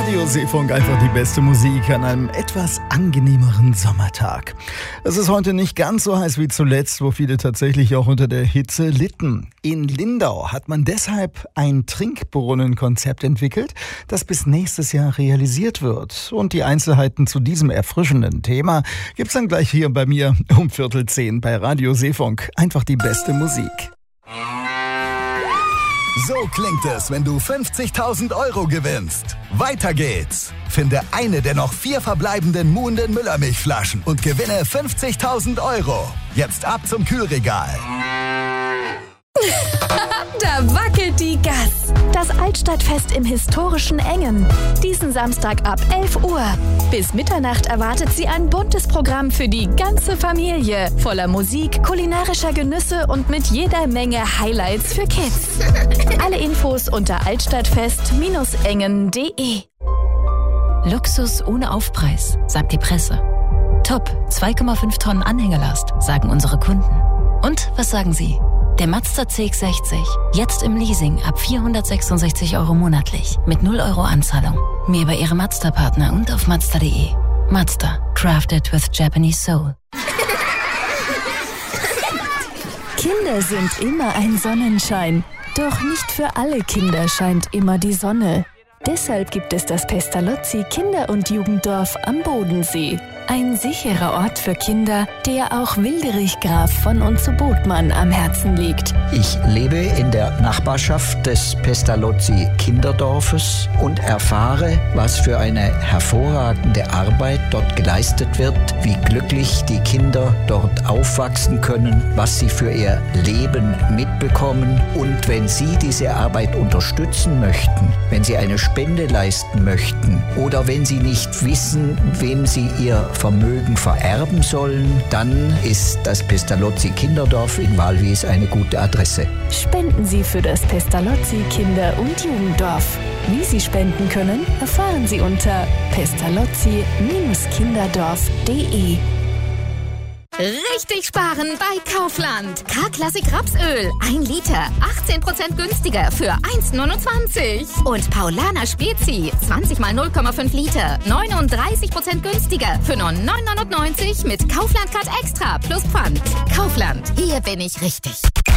Radio Seefunk, einfach die beste Musik an einem etwas angenehmeren Sommertag. Es ist heute nicht ganz so heiß wie zuletzt, wo viele tatsächlich auch unter der Hitze litten. In Lindau hat man deshalb ein Trinkbrunnenkonzept entwickelt, das bis nächstes Jahr realisiert wird. Und die Einzelheiten zu diesem erfrischenden Thema gibt's dann gleich hier bei mir um 9:45 bei Radio Seefunk. Einfach die beste Musik. So klingt es, wenn du 50.000 € gewinnst. Weiter geht's. Finde eine der noch 4 verbleibenden Muhnden Müllermilchflaschen und gewinne 50.000 €. Jetzt ab zum Kühlregal. Da wackelt die Gass. Das Altstadtfest im historischen Engen. Diesen Samstag ab 11 Uhr. Bis Mitternacht erwartet Sie ein buntes Programm für die ganze Familie. Voller Musik, kulinarischer Genüsse und mit jeder Menge Highlights für Kids. Alle Infos unter altstadtfest-engen.de. Luxus ohne Aufpreis, sagt die Presse. Top, 2,5 Tonnen Anhängerlast, sagen unsere Kunden. Und was sagen Sie? Der Mazda CX-60, jetzt im Leasing ab 466 € monatlich, mit 0 € Anzahlung. Mehr bei Ihrem Mazda-Partner und auf Mazda.de. Mazda, crafted with Japanese soul. Kinder sind immer ein Sonnenschein. Doch nicht für alle Kinder scheint immer die Sonne. Deshalb gibt es das Pestalozzi Kinder- und Jugenddorf am Bodensee. Ein sicherer Ort für Kinder, der auch Wilderich Graf von und zu Botmann am Herzen liegt. Ich lebe in der Nachbarschaft des Pestalozzi Kinderdorfes und erfahre, was für eine hervorragende Arbeit dort geleistet wird, wie glücklich die Kinder dort aufwachsen können, was sie für ihr Leben mitbekommen. Und wenn Sie diese Arbeit unterstützen möchten, wenn Sie eine Spende leisten möchten oder wenn Sie nicht wissen, wem Sie Ihr Vermögen vererben sollen, dann ist das Pestalozzi Kinderdorf in Walwies eine gute Adresse. Spenden Sie für das Pestalozzi Kinder- und Jugenddorf. Wie Sie spenden können, erfahren Sie unter pestalozzi-kinderdorf.de. Richtig sparen bei Kaufland. K-Klassik Rapsöl, 1 Liter, 18% günstiger für 1,29. Und Paulaner Spezi, 20 mal 0,5 Liter, 39% günstiger für nur 9,99 mit Kaufland Card Extra plus Pfand. Kaufland, hier bin ich richtig.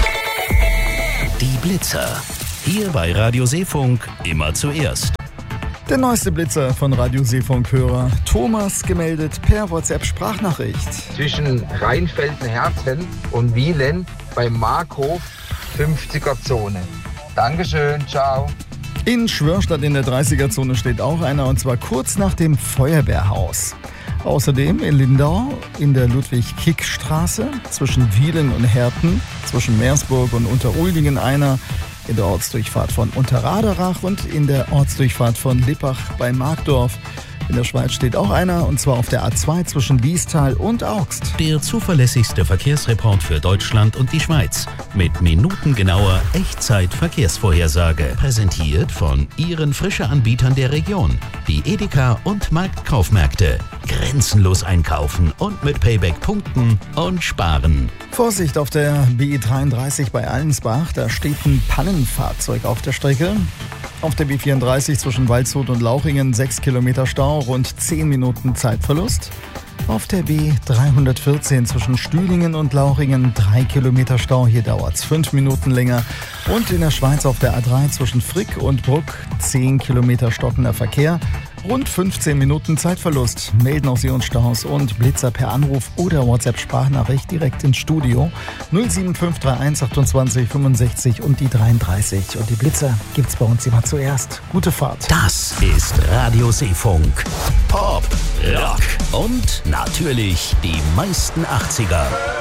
Die Blitzer. Hier bei Radio Seefunk immer zuerst. Der neueste Blitzer von Radio Seefunk-Hörer Thomas gemeldet per WhatsApp-Sprachnachricht. Zwischen Rheinfelden-Herten und Wielen beim Markhof 50er-Zone. Dankeschön, ciao. In Schwörstadt in der 30er-Zone steht auch einer, und zwar kurz nach dem Feuerwehrhaus. Außerdem in Lindau in der Ludwig-Kick-Straße zwischen Wielen und Herten, zwischen Meersburg und Unteruldingen einer, in der Ortsdurchfahrt von Unterraderach und in der Ortsdurchfahrt von Lippach bei Markdorf. In der Schweiz steht auch einer, und zwar auf der A2 zwischen Liestal und Augst. Der zuverlässigste Verkehrsreport für Deutschland und die Schweiz. Mit minutengenauer Echtzeit-Verkehrsvorhersage. Präsentiert von Ihren Frische-Anbietern der Region. Die Edeka und Marktkaufmärkte. Grenzenlos einkaufen und mit Payback punkten und sparen. Vorsicht auf der B33 bei Allensbach, da steht ein Pannenfahrzeug auf der Strecke. Auf der B34 zwischen Waldshut und Lauchringen 6 Kilometer Stau, rund 10 Minuten Zeitverlust. Auf der B314 zwischen Stühlingen und Lauchringen 3 Kilometer Stau, hier dauert es 5 Minuten länger. Und in der Schweiz auf der A3 zwischen Frick und Bruck 10 Kilometer stockender Verkehr. Rund 15 Minuten Zeitverlust. Melden auch Sie uns Staus und Blitzer per Anruf oder WhatsApp-Sprachnachricht direkt ins Studio. 07531 28 65 und die 33. Und die Blitzer gibt's bei uns immer zuerst. Gute Fahrt. Das ist Radio Seefunk. Pop, Rock und natürlich die meisten 80er.